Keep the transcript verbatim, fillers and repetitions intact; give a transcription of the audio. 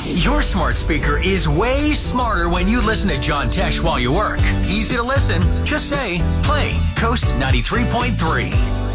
Your smart speaker is way smarter when you listen to John Tesh while you work. Easy to listen. Just say, play Coast ninety-three point three.